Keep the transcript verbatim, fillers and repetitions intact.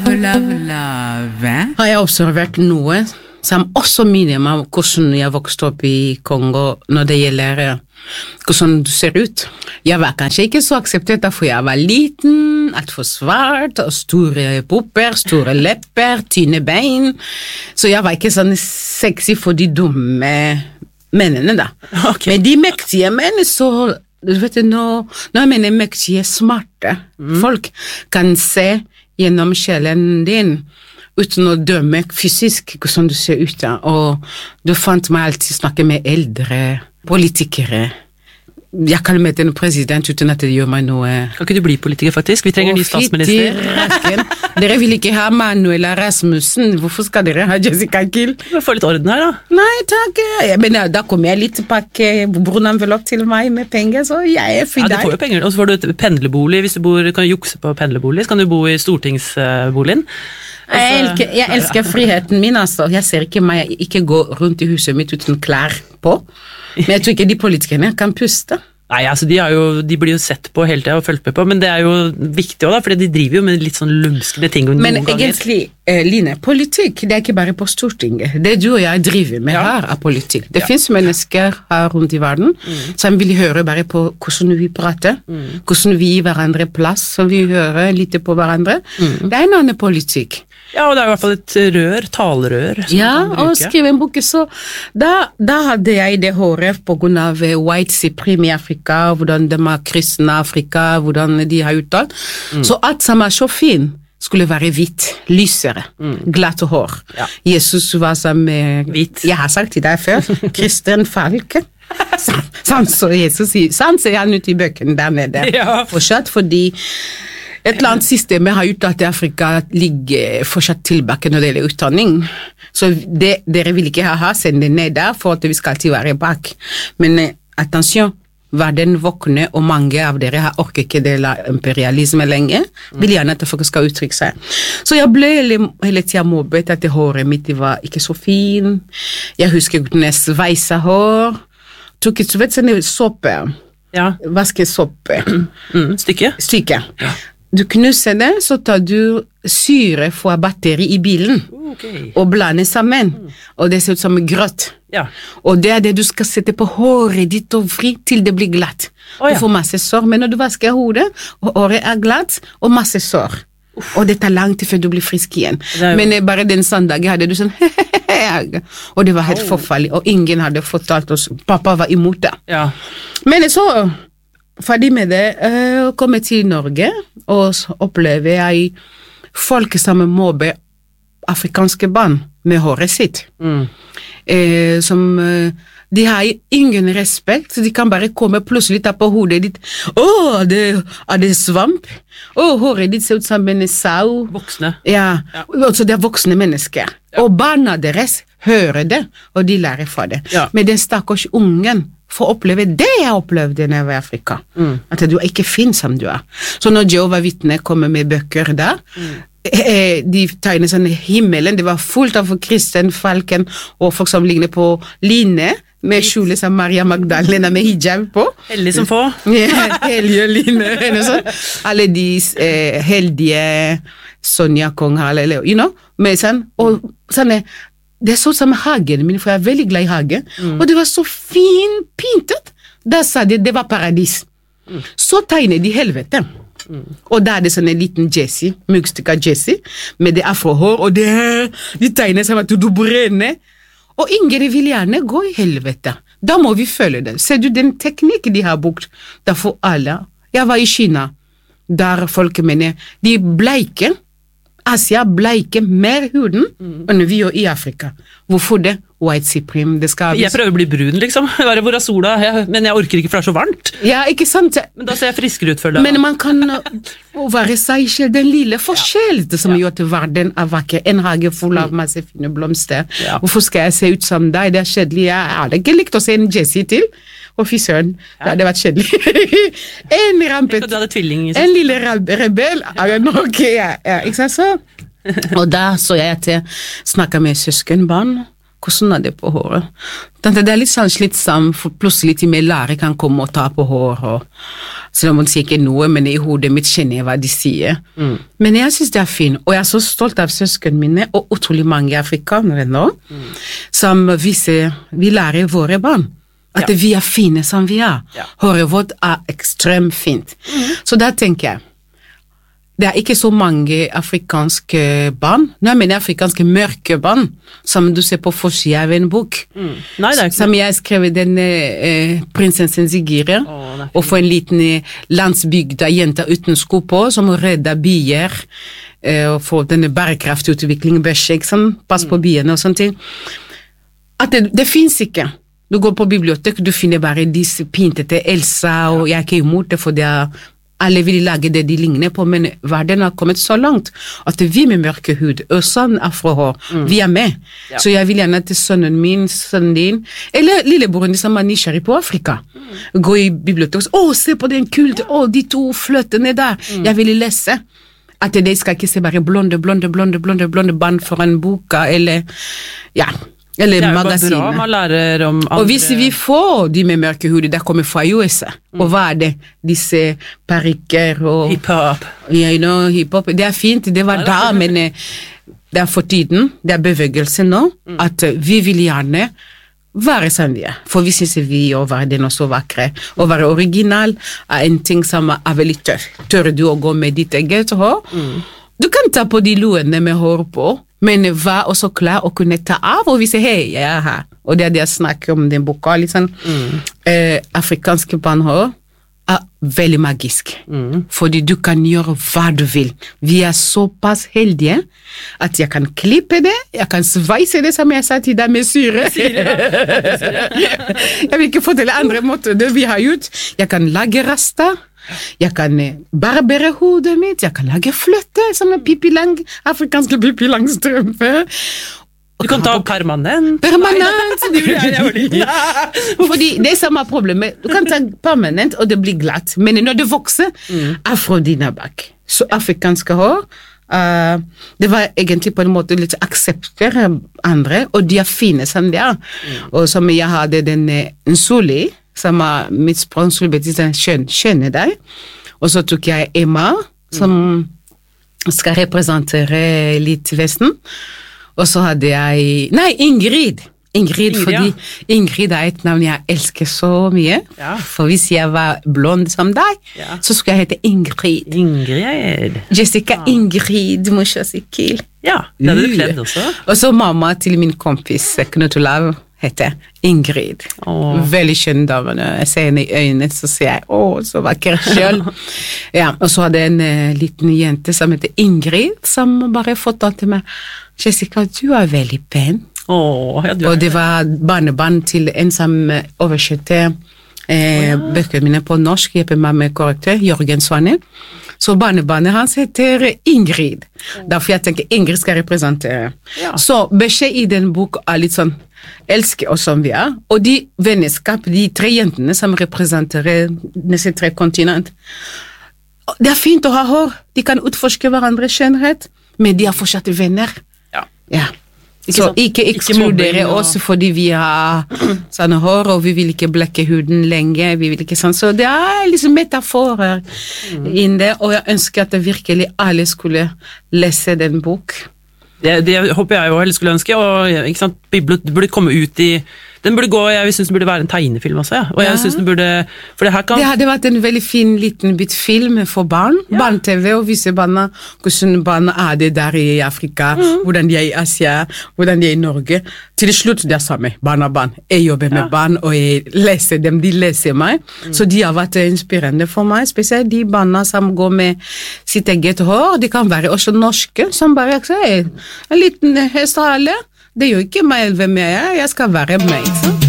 love, love, love. Har jeg observert noe som også minner meg om hvordan jeg vokste opp i Kongo når det gjelder hvordan du ser ut. Jeg var kanskje ikke så akseptert for jeg var liten, alt for svart, og store pupper, store lepper, tynne bein. Så jeg var ikke sånn sexy for de dumme mennene da. Okay. Men de mektige mennene så, du vet du, når, når jeg mener mektige, smarte mm. folk kan se gjennom sjelen din, uten å dømme fysisk hvordan du ser ut da. Og du fant meg alltid snakke med eldre politikere. Jeg kan møte en president uten at det gjør meg noe. Kan ikke du bli politiker faktisk? Vi trenger en ny statsminister. Dere vil ikke ha Manuela Rasmussen. Hvorfor skal dere ha Jessica Kiel? Du får litt orden her da. Nei, takk. Men da kommer jeg litt pakke brunenvelopp til meg med penger, så jeg er fri der. Ja, du får jo penger. Og så får du et pendlerbolig. Hvis du bor, kan du jukse på pendlerbolig, så kan du bo i stortingsboligen. Jeg elsker, jeg elsker friheten min, altså. Jeg ser ikke meg ikke gå rundt i huset mitt uten klær på. Men jeg tror ikke de politikerne kan puste. Nei, altså de, er jo, de blir jo sett på hele tiden og følt med på, men det er jo viktig også da, for de driver jo med litt sånn lumskende ting noen men ganger. egentlig, uh, Line, politikk, det er ikke bare på Stortinget. Det du og jeg driver med ja. Her er politikk. Det ja. Finnes mennesker her rundt i verden mm. som vil høre bare på hvordan vi prater, mm. hvordan vi gir hverandre plass, som vi hører litt på hverandre. Mm. Det er en annen politikk. Ja, og det er i hvert fall et rør, talerør. Ja, og skrive en bok, så da, da hadde jeg det håret på grunn av white supreme i Afrika, hvordan de har kristne Afrika, hvordan de har uttalt. Mm. Så alt som er så fin, skulle være hvitt, lysere, mm. glatt hår. Ja. Jesus var som hvit. Jeg har sagt til deg før, Kristian Falk. Sånn så Jesus, sånn ser han ut i bøkene der nede. Ja. Fortsatt, fordi et eller annet system har gjort at Afrika ligger fortsatt tilbake når det gjelder utdanning. Så det, dere vil ikke ha sende ned der for at vi skal alltid være bak. Men eh, attention, verden våkner, og mange av dere har orket ikke del av imperialisme lenge. Vil gjerne at folk skal uttrykke seg. Så jeg ble hele tiden mobbet at det håret mitt var ikke så fin. Jeg husker når jeg sveiset hår. Tok et, vet du, såpe. Ja. Vaskesåpe. Mm, stykke? Stykke. Ja. Du knuser det, så tar du syre fra batteri i bilen, okay. og blander sammen, mm. og det ser ut som grøt. Ja. Og det er det du skal sette på håret ditt og fri til det blir glatt. Oh, ja. Du får masse sår, men når du vasker hodet, og håret er glatt, og masse sår. Uff. Og det tar langt før du blir frisk igjen. Jo... Men bare den søndagen hadde du sånn, og det var helt oh. forfallig, og ingen hadde fortalt oss, pappa var imot det. Ja. Men så... Ferdig med det, uh, komme til Norge, og så opplever jeg folk som mobber afrikanske barn med håret sitt. Mm. Uh, som, uh, de har ingen respekt, de kan bare komme plutselig ta på hodet ditt. Åh, er det, er det svamp? Åh, håret ditt ser ut som en sau. Voksne. Ja, ja. Altså det er voksne mennesker. Ja. Og barna deres hører det, og de lærer fra det. Ja. Men den stakkars ungen, for å oppleve det jeg opplevde når jeg var i Afrika. Mm. At du ikke finnes som du er. Så når Jehovah Vitne kommer med bøker der, mm. eh, de tegner sånn himmelen, det var fullt av Kristian Falken, og folk som ligner på Line, med skjule som Maria Magdalena med hijab på. Heldig som få. Ja, heldige Line. Sånn. Alle de eh, heldige Sonja Kong, eller, you know, med sånn, og sånn er det så som hagen min, for jeg er veldig glad i hagen, mm. og det var så fin pintet. Da sa de, det var paradis. Mm. Så tegner de helvete. Mm. Og da er det sånn en liten Jessie, muggstykke Jessie, med det afrohår, og det, de tegner som at du brenner. Og ingen vil gjerne gå i helvete. Da må vi følge det. Ser du den teknikk de har brukt? Da for alle. Jeg var i Kina, der folk mener, de bleike, Asia bleike mer huden mm. enn vi gjør i Afrika. Hvorfor det? White supreme, det skal... Jeg prøver å bli brun, liksom. Være hvor er sola, jeg, men jeg orker ikke, for det er så varmt. Ja, ikke sant? Men da ser jeg friskere ut for det. Men man kan være seg selv, den lille forskjell ja. Som ja. Gjør til verden er vakker. En hage full av masse fine blomster. Ja. Hvorfor skal jeg se ut som deg? Det er kjedelig. Jeg hadde ikke likt å se en Jessie til. Og fy søren, ja. Det hadde vært kjedelig. En rampet, en lille rebell, ok, ja, ja, ikke sant så? Og da så jeg til snakke med søskenbarn, hvordan er det på håret? Det er litt sånn slitsom, for plutselig til med lærer kan komme og ta på hår, og, selv om man sier ikke noe, men i hodet mitt kjenner jeg hva de sier. Mm. Men jeg synes det er fint, og jeg er så stolt av søskene mine, og utrolig mange afrikanere nå, mm. som viser, vi lærer våre barn, at ja. Vi er fine som vi er. Ja. Håret vårt er ekstremt fint. Mm. Så da tenker jeg, det er ikke så mange afrikanske barn, nå mener jeg afrikanske mørke barn, som du ser på forsiden av en bok. Mm. Nei, det er ikke som jeg skrev den eh, prinsessen Sigire, oh, og for en liten landsbygda jente uten sko på, som redder bier, eh, og får denne bærekraftutviklingen, bæsje, ikke sant? Pass på biene og sånne ting. At det, det finnes ikke. Du går på bibliotek, du finner bare disse pintete Elsa, og jeg er ikke imot det, for det er alle vil lage det de ligner på, men verden har kommet så langt at vi med mørke hud og sånn afrohår, mm. vi er med. Ja. Så jeg vil gjerne til sønnen min, sønnen din, eller lillebroren som er nysgjerrig på Afrika. Mm. Gå i biblioteket, å, se på den kult, å, de to fløttene der, mm. jeg vil lese. At de skal ikke se bare blonde, blonde, blonde, blonde, blonde band foran boka, eller, ja, eller magasinet. Det er jo bra, man lærer om andre... Og hvis vi får de med mørke hud, det kommer fra U S A. Mm. Og hva er det? Disse parikker og... Hip-hop. Ja, you know, hip-hop. Det er fint, det var da, men det er for tiden, det er bevegelse nå, mm. at vi vil gjerne være som vi er. For vi synes vi å være den også vakre. Å være original er en ting som er veldig tør. Tør du å gå med ditt eget hår? Mm. Du kan ta på de loene med hår på, men var også klar å kunne ta av og vise, hei, jeg er her. Og det er det jeg snakker om den boka, liksom. Mm. Eh, afrikanske barnhår er veldig magisk. Mm. Fordi du kan gjøre hva du vil. Vi er såpass heldige at jeg kan klippe det, jeg kan sveise det som jeg sa til deg med syre. syre, ja. syre. Jeg vil ikke fortelle andre måter det vi har gjort. Jeg kan lage rasta. Jeg kan barbere hodet mitt, jeg kan lage fløtte, sånne pipilang, afrikanske pipilangstrømper. Du kan ta permanent. Permanent! Fordi det er samme problemet. Du kan ta permanent, og det blir glatt. Men når det vokser, mm. afrodina bak. Så afrikanske hår, uh, det var egentlig på en måte litt akseptere andre, og de er fine som de er. Mm. Og som jeg hadde den Nsoli, som er mitt sponsor, betyr skjøn, skjønne deg. Og så tok jeg Emma, som mm. skal representere litt Vesten. Og så hadde jeg, nei, Ingrid. Ingrid, Ingrid fordi ja. Ingrid er et navn jeg elsker så mye. Ja. For hvis jeg var blond som deg, ja. så skulle jeg hete Ingrid. Ingrid. Jessica ja. Ingrid Mushasikil. Ja, det hadde du kledd også. Og så mamma til min kompis, Knut Olav, heter Ingrid. Oh. Veldig skjønn damene. Jeg ser henne i øynene, så sier jeg, åh, så vakker selv. Ja, og så hadde jeg en uh, liten jente som heter Ingrid, som bare fortalte meg, Jessica, du er veldig pen. Oh, ja, og det var barnebarn til en som oversette eh, oh, ja. bøkene mine på norsk, hjelper meg med korrekter, Jørgen Svanne. Så barnebarnet hans heter Ingrid. Oh. Derfor jeg tenker Ingrid skal representere. Ja. Så beskjed i den bok er litt sånn, elsker oss som vi er, og de vennskap, de tre jentene som representerer disse tre kontinent. Det er fint å ha hår, de kan utforske hverandre skjønnhet, men de er fortsatt venner. Ja. Ja. Ikke så ikke ekskludere oss fordi vi har sånne hår, og vi vil ikke blekke huden lenge, vi vil ikke sånn, så det er liksom metaforer mm. inn det, og jeg ønsker at det virkelig alle skulle lese den bok. Det, det håper jeg jo heller skulle ønske, og ikke sant, Biblet burde komme ut i, den burde gå, jeg synes den burde være en tegnefilm også, ja. Og jeg ja. synes den burde, for det her kan... Det hadde vært en veldig fin liten bit film for barn, ja. barn-tv, og vise barna hvordan barna er det der i Afrika, mm. hvordan de er i Asia, hvordan de er i Norge. Til slutt det er samme, barn og barn. Jeg jobber med ja. barn, og jeg leser dem, de leser meg, mm. så de har vært inspirerende for meg, spesielt de barna som går med sitt eget hår, de kan være også norske, som bare er en liten hestehale. Det er jo ikke meg hvem jeg er, jeg skal være meg. Så.